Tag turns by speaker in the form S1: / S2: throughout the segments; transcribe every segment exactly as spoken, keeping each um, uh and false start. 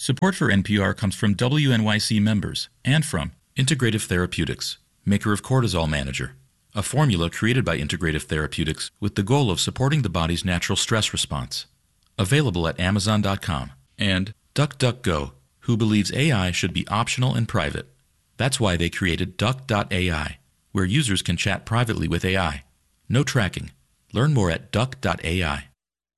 S1: Support for N P R comes from W N Y C members and from Integrative Therapeutics, maker of Cortisol Manager, a formula created by Integrative Therapeutics with the goal of supporting the body's natural stress response. Available at Amazon dot com. And DuckDuckGo, who believes A I should be optional and private. That's why they created Duck dot A I, where users can chat privately with A I. No tracking. Learn more at Duck dot A I.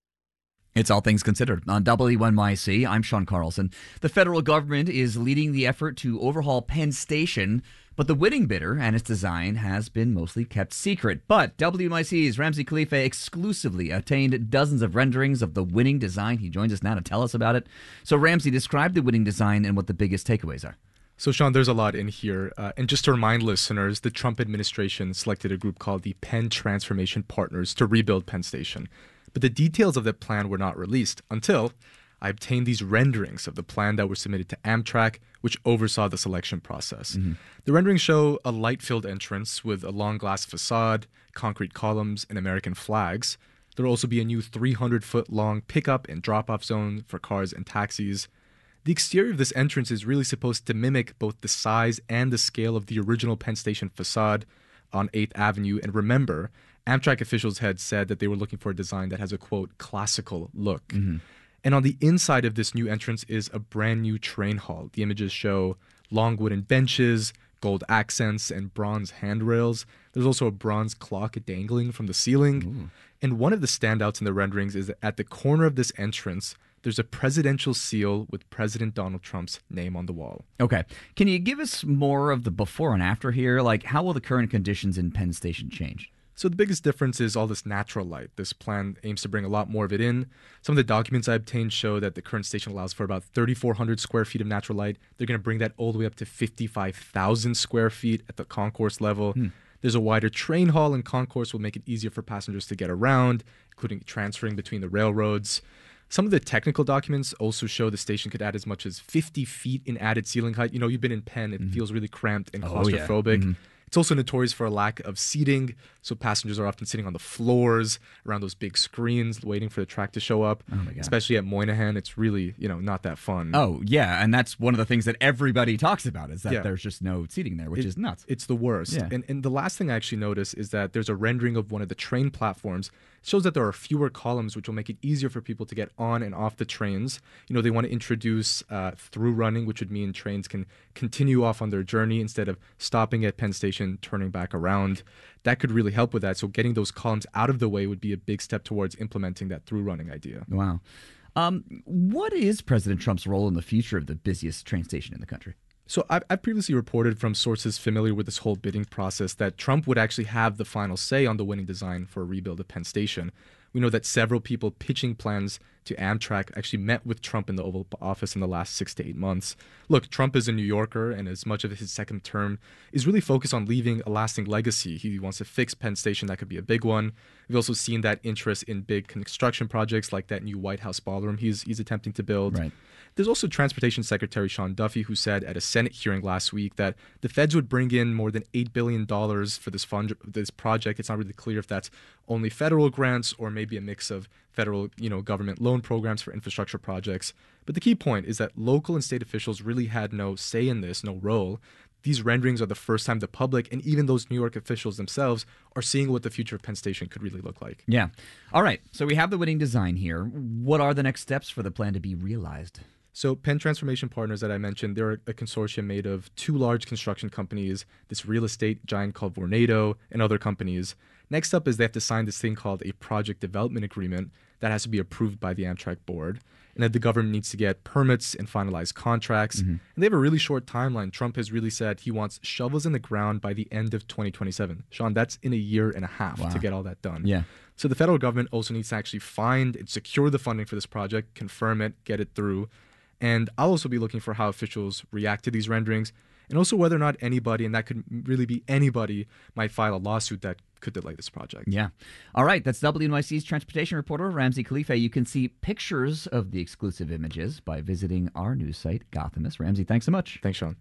S2: It's All Things Considered on W N Y C. I'm Sean Carlson. The federal government is leading the effort to overhaul Penn Station, but the winning bidder and its design has been mostly kept secret. But W N Y C's Ramsey Khalifa exclusively obtained dozens of renderings of the winning design. He joins us now to tell us about it. So, Ramsey, describe the winning design and what the biggest takeaways are.
S3: So, Sean, there's a lot in here. Uh, and just to remind listeners, the Trump administration selected a group called the Penn Transformation Partners to rebuild Penn Station. But the details of that plan were not released until I obtained these renderings of the plan that were submitted to Amtrak, which oversaw the selection process. Mm-hmm. The renderings show a light-filled entrance with a long glass facade, concrete columns, and American flags. There will also be a new three hundred foot long pickup and drop-off zone for cars and taxis. The exterior of this entrance is really supposed to mimic both the size and the scale of the original Penn Station facade on eighth Avenue. And remember, Amtrak officials had said that they were looking for a design that has a, quote, classical look. Mm-hmm. And on the inside of this new entrance is a brand new train hall. The images show long wooden benches, gold accents, and bronze handrails. There's also a bronze clock dangling from the ceiling. Ooh. And one of the standouts in the renderings is that at the corner of this entrance, there's a presidential seal with President Donald Trump's name on the wall.
S2: Okay. Can you give us more of the before and after here? Like, how will the current conditions in Penn Station change?
S3: So the biggest difference is all this natural light. This plan aims to bring a lot more of it in. Some of the documents I obtained show that the current station allows for about thirty-four hundred square feet of natural light. They're going to bring that all the way up to fifty-five thousand square feet at the concourse level. Hmm. There's a wider train hall, and concourse will make it easier for passengers to get around, including transferring between the railroads. Some of the technical documents also show the station could add as much as fifty feet in added ceiling height. You know, you've been in Penn. It mm-hmm. feels really cramped and claustrophobic. Oh, yeah. Mm-hmm. It's also notorious for a lack of seating, so passengers are often sitting on the floors around those big screens waiting for the track to show up. Oh my God. Especially at Moynihan, it's really, you know, not that fun.
S2: Oh, yeah, and that's one of the things that everybody talks about is that yeah. there's just no seating there, which
S3: it,
S2: is nuts.
S3: It's the worst. Yeah. And, and the last thing I actually noticed is that there's a rendering of one of the train platforms. It shows that there are fewer columns, which will make it easier for people to get on and off the trains. You know, they want to introduce uh, through running, which would mean trains can continue off on their journey instead of stopping at Penn Station, turning back around. That could really help with that. So getting those columns out of the way would be a big step towards implementing that through running idea.
S2: Wow. Um, what is President Trump's role in the future of the busiest train station in the country?
S3: So I've, I've previously reported from sources familiar with this whole bidding process that Trump would actually have the final say on the winning design for a rebuild of Penn Station. We know that several people pitching plans to Amtrak actually met with Trump in the Oval Office in the last six to eight months. Look, Trump is a New Yorker, and as much of his second term is really focused on leaving a lasting legacy. He wants to fix Penn Station. That could be a big one. We've also seen that interest in big construction projects like that new White House ballroom he's he's attempting to build.
S2: Right.
S3: There's also Transportation Secretary Sean Duffy, who said at a Senate hearing last week that the feds would bring in more than eight billion dollars for this fund, this project. It's not really clear if that's only federal grants or maybe a mix of federal, you know, government loan programs for infrastructure projects. But the key point is that local and state officials really had no say in this, no role. These renderings are the first time the public and even those New York officials themselves are seeing what the future of Penn Station could really look like.
S2: Yeah. All right. So we have the winning design here. What are the next steps for the plan to be realized?
S3: So Penn Transformation Partners that I mentioned, they're a consortium made of two large construction companies, this real estate giant called Vornado, and other companies. Next up is they have to sign this thing called a project development agreement that has to be approved by the Amtrak board. And then the government needs to get permits and finalize contracts. Mm-hmm. And they have a really short timeline. Trump has really said he wants shovels in the ground by the end of twenty twenty-seven. Sean, that's in a year and a half wow. to get all that done.
S2: Yeah.
S3: So the federal government also needs to actually find and secure the funding for this project, confirm it, get it through. And I'll also be looking for how officials react to these renderings, and also whether or not anybody, and that could really be anybody, might file a lawsuit that could delay this project.
S2: Yeah. All right. That's W N Y C's transportation reporter, Ramsey Khalifa. You can see pictures of the exclusive images by visiting our news site, Gothamist. Ramsey, thanks so much.
S3: Thanks, Sean.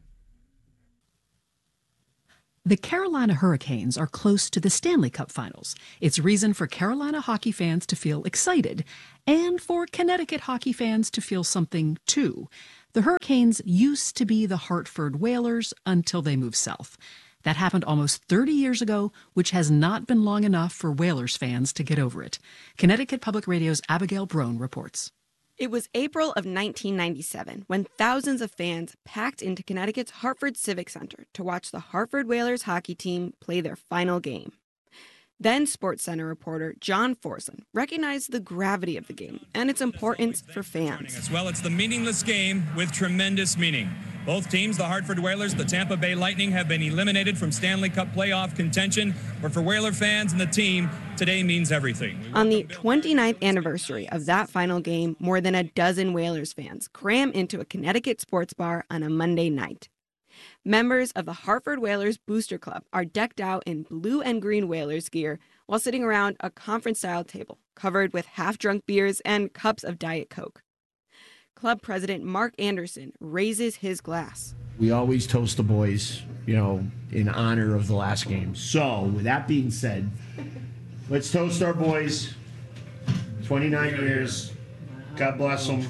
S4: The Carolina Hurricanes are close to the Stanley Cup Finals. It's reason for Carolina hockey fans to feel excited and for Connecticut hockey fans to feel something, too. The Hurricanes used to be the Hartford Whalers until they moved south. That happened almost thirty years ago, which has not been long enough for Whalers fans to get over it. Connecticut Public Radio's Abigail Brohn reports.
S5: It was April of nineteen ninety-seven when thousands of fans packed into Connecticut's Hartford Civic Center to watch the Hartford Whalers hockey team play their final game. Then SportsCenter reporter John Forson recognized the gravity of the game and its importance for fans.
S6: Well, it's the meaningless game with tremendous meaning. Both teams, the Hartford Whalers, the Tampa Bay Lightning, have been eliminated from Stanley Cup playoff contention. But for Whaler fans and the team, today means everything.
S5: On the twenty-ninth anniversary of that final game, more than a dozen Whalers fans cram into a Connecticut sports bar on a Monday night. Members of the Hartford Whalers Booster Club are decked out in blue and green Whalers gear while sitting around a conference-style table covered with half-drunk beers and cups of Diet Coke. Club president Mark Anderson raises his glass.
S7: We always toast the boys, you know, in honor of the last game. So, with that being said, let's toast our boys. twenty-nine years. God bless them.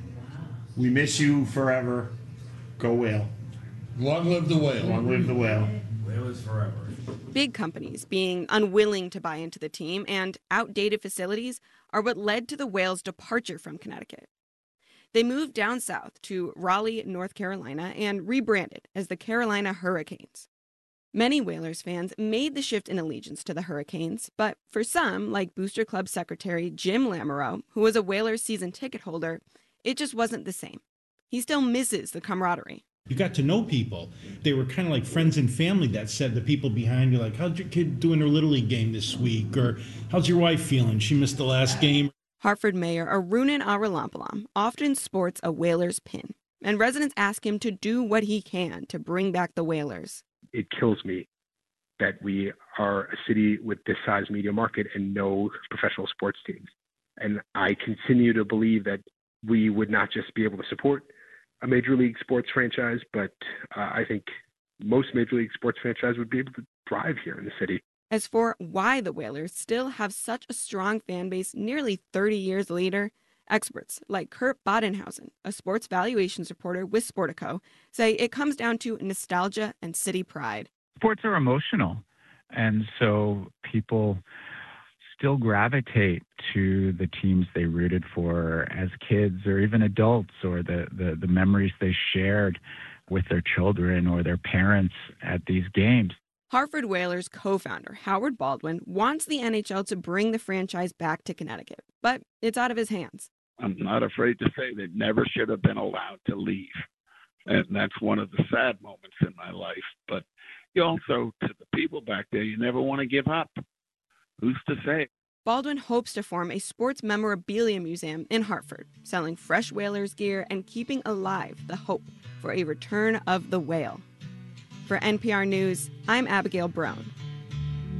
S7: We miss you forever. Go Whale.
S8: Long live the Whale.
S7: Long live the Whale.
S8: Whalers forever.
S5: Big companies being unwilling to buy into the team and outdated facilities are what led to the Whales' departure from Connecticut. They moved down south to Raleigh, North Carolina, and rebranded as the Carolina Hurricanes. Many Whalers fans made the shift in allegiance to the Hurricanes, but for some, like Booster Club Secretary Jim Lamoureux, who was a Whalers season ticket holder, it just wasn't the same. He still misses the camaraderie.
S9: You got to know people. They were kind of like friends and family that said the people behind you, like, how's your kid doing her Little League game this week? Or how's your wife feeling? She missed the last game.
S5: Hartford Mayor Arunan Arulampalam often sports a Whalers pin, and residents ask him to do what he can to bring back the Whalers.
S10: It kills me that we are a city with this size media market and no professional sports teams. And I continue to believe that we would not just be able to support a major league sports franchise, but uh, I think most major league sports franchise would be able to thrive here in the city.
S5: As for why the Whalers still have such a strong fan base nearly thirty years later, experts like Kurt Bodenhausen, a sports valuations reporter with Sportico, say it comes down to nostalgia and city pride.
S11: Sports are emotional, and so people still gravitate to the teams they rooted for as kids or even adults, or the, the, the memories they shared with their children or their parents at these games.
S5: Hartford Whalers co-founder Howard Baldwin wants the N H L to bring the franchise back to Connecticut, but it's out of his hands.
S12: I'm not afraid to say they never should have been allowed to leave. And that's one of the sad moments in my life. But you also, to the people back there, you never want to give up. Who's to say?
S5: Baldwin hopes to form a sports memorabilia museum in Hartford, selling fresh Whalers gear and keeping alive the hope for a return of the Whale. For N P R News, I'm Abigail Brohn.